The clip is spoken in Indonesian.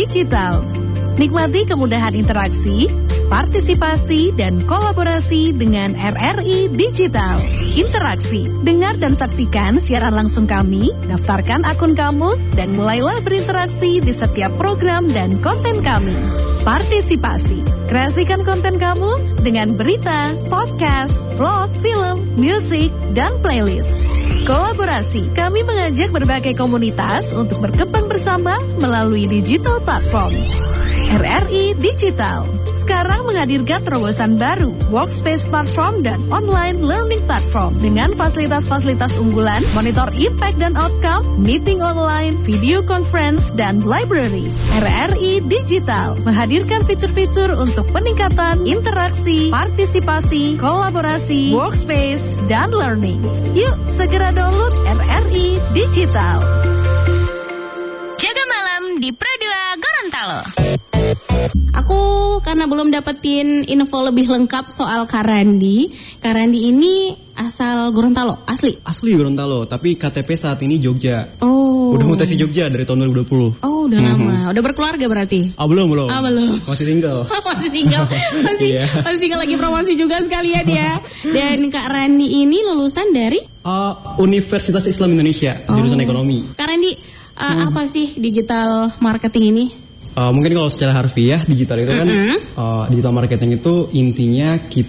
Digital. Nikmati kemudahan interaksi, partisipasi, dan kolaborasi dengan RRI Digital. Interaksi, dengar dan saksikan siaran langsung kami, daftarkan akun kamu, dan mulailah berinteraksi di setiap program dan konten kami. Partisipasi, kreasikan konten kamu dengan berita, podcast, vlog, film, musik, dan playlist. Kolaborasi, kami mengajak berbagai komunitas untuk berkembang bersama melalui digital platform. RRI Digital sekarang menghadirkan terobosan baru, workspace platform dan online learning platform dengan fasilitas-fasilitas unggulan, monitor impact dan outcome, meeting online, video conference, dan library. RRI Digital menghadirkan fitur-fitur untuk peningkatan interaksi, partisipasi, kolaborasi, workspace, dan learning. Yuk, segera download RRI Digital. Jaga malam di Pro 2 Gorontalo. Aku karena belum dapetin info lebih lengkap soal Kak Randi. Kak Randi ini asal Gorontalo, asli? Asli Gorontalo, tapi KTP saat ini Jogja. Oh. Udah mutasi Jogja dari tahun 2020. Oh, udah lama. Udah berkeluarga berarti? Belum. Belum. Masih single. Masih single. Masih single, lagi promosi juga sekalian ya. Dan Kak Randi ini lulusan dari? Universitas Islam Indonesia, jurusan ekonomi. Kak Randi, apa sih digital marketing ini? Mungkin kalau secara harfiah digital itu kan digital marketing itu intinya kita